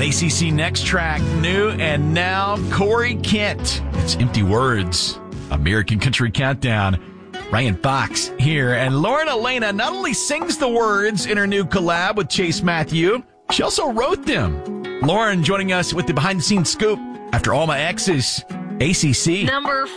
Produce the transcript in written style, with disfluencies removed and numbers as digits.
ACC Next Track, new and now Corey Kent. It's Empty Words, American Country Countdown. Ryan Fox here, and Lauren Elena not only sings the words in her new collab with Chase Matthew, she also wrote them. Lauren joining us with the behind-the-scenes scoop after All My Exes, ACC. Number